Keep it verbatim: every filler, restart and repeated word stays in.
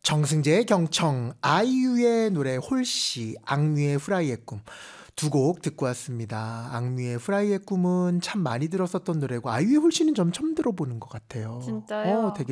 정승재의 경청, 아이유의 노래 홀씨, 악뮤의 후라이의 꿈 두 곡 듣고 왔습니다. 악뮤의 후라이의 꿈은 참 많이 들었었던 노래고 아이유의 홀씨는 좀 처음 들어보는 것 같아요. 진짜요? 어, 되게